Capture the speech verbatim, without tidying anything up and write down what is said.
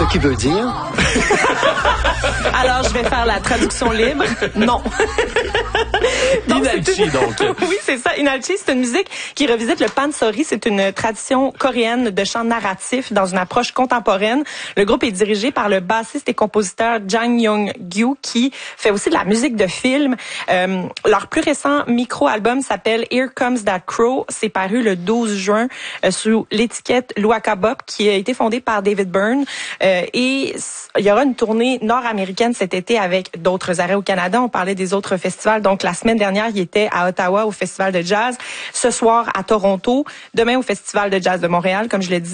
qui veut dire... Alors, je vais faire la traduction libre. Non. donc, Inalchi, donc. Oui, c'est ça. Inalchi, c'est une musique qui revisite le pansori. C'est une tradition coréenne de chant narratif dans une approche contemporaine. Le groupe est dirigé par le bassiste et compositeur Jang Young-gyu qui fait aussi de la musique de film. Euh, leur plus récent micro-album s'appelle Here Comes That Crow. C'est paru le douze juin euh, sous l'étiquette Luaka Bop qui a été fondée par David Byrne. Euh, et il y aura une tournée nord-américaine cet été avec d'autres arrêts au Canada. On parlait des autres festivals. Donc, la semaine dernière, il était à Ottawa au Festival de jazz. Ce soir, à Toronto. Demain, au Festival de jazz de Montréal, comme je l'ai dit.